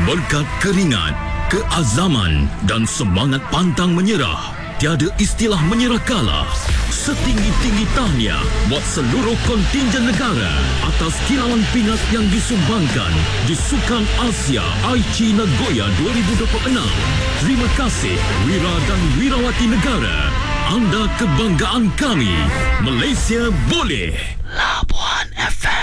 Berkat keringat, keazaman dan semangat pantang menyerah, tiada istilah menyerah kalah. Setinggi-tinggi tahniah buat seluruh kontingen negara atas kilauan pingat yang disumbangkan di Sukan Asia Aichi Nagoya 2026. Terima kasih Wira dan Wirawati negara. Anda kebanggaan kami. Malaysia boleh. Labuan FM.